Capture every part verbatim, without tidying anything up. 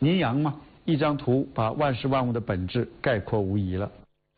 阴阳嘛，一张图把万事万物的本质概括无疑了。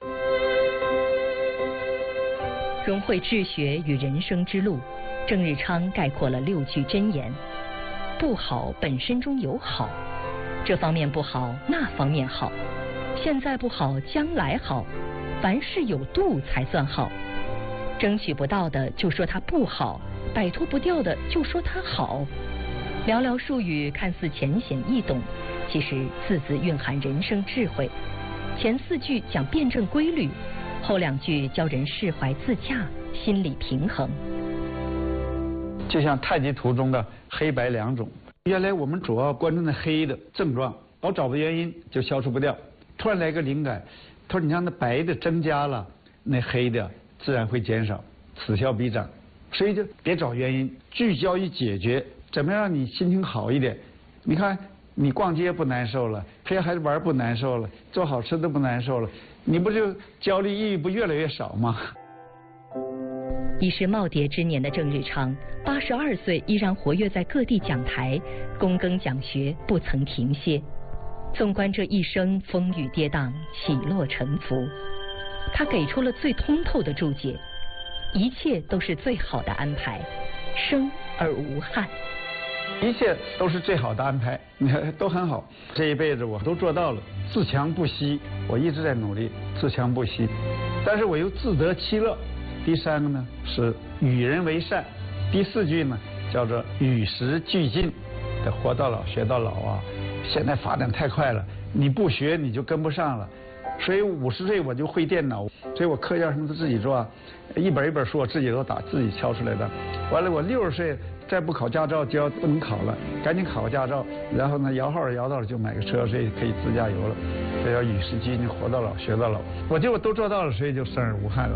融汇治学与人生之路，郑日昌概括了六句箴言：不好本身中有好，这方面不好，那方面好，现在不好，将来好，凡事有度才算好。争取不到的就说它不好，摆脱不掉的就说它好。寥寥数语看似浅显易懂，其实字字蕴含人生智慧。前四句讲辩证规律，后两句教人释怀自洽，心理平衡。 就像太极图中的黑白两种，原来我们主要关注那黑的症状，老找不原因就消除不掉。突然来个灵感，他说你让那白的增加了，那黑的自然会减少，此消彼长。所以就别找原因，聚焦于解决，怎么样让你心情好一点。你看你逛街不难受了，陪孩子玩不难受了，做好吃的不难受了，你不就焦虑抑郁不越来越少吗？ 已是耄耋之年的郑日昌，八十二岁依然活跃在各地讲台，躬耕讲学，不曾停歇。纵观这一生风雨跌宕，起落沉浮，他给出了最通透的注解：一切都是最好的安排，生而无憾。 一切都是最好的安排，你看都很好。这一辈子我都做到了，自强不息，我一直在努力，自强不息。但是我又自得其乐。第三个呢是与人为善，第四句呢叫做与时俱进，得活到老学到老啊。现在发展太快了，你不学你就跟不上了。所以五十岁我就会电脑，所以我课件什么都自己做，一本一本书我自己都打，自己敲出来的。完了我六十岁再不考驾照就要不能考了，赶紧考个驾照，然后呢摇号摇到了就买个车，所以可以自驾游了。这叫与时俱进，活到老学到老。我就都做到了，所以就生而无憾了。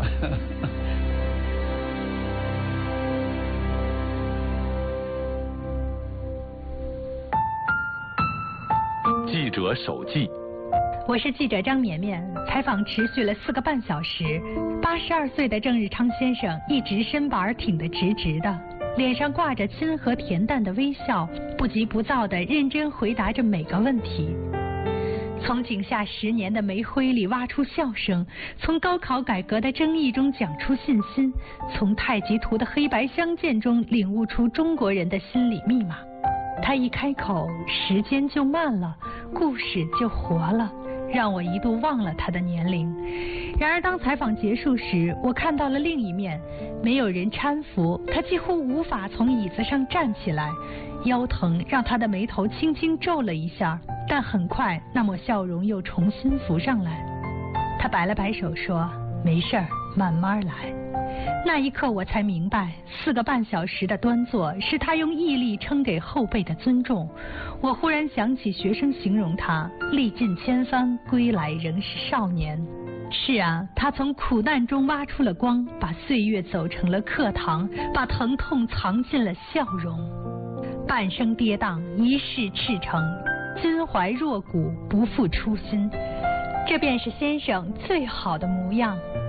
记者手记。 我是记者张绵绵，采访持续了四个半小时。八十二岁的郑日昌先生一直身板挺得直直的，脸上挂着亲和恬淡的微笑，不急不躁地认真回答着每个问题。从井下十年的煤灰里挖出笑声，从高考改革的争议中讲出信心，从太极图的黑白相间中领悟出中国人的心理密码。他一开口，时间就慢了，故事就活了，让我一度忘了他的年龄。然而当采访结束时，我看到了另一面，没有人搀扶，他几乎无法从椅子上站起来，腰疼让他的眉头轻轻皱了一下，但很快那抹笑容又重新浮上来。他摆了摆手说：“没事儿，慢慢来。”那一刻我才明白，四个半小时的端坐是他用毅力撑给后辈的尊重。我忽然想起学生形容他历尽千帆归来仍是少年。是啊，他从苦难中挖出了光，把岁月走成了课堂，把疼痛藏进了笑容。半生跌宕，一世赤诚，襟怀若谷，不负初心，这便是先生最好的模样。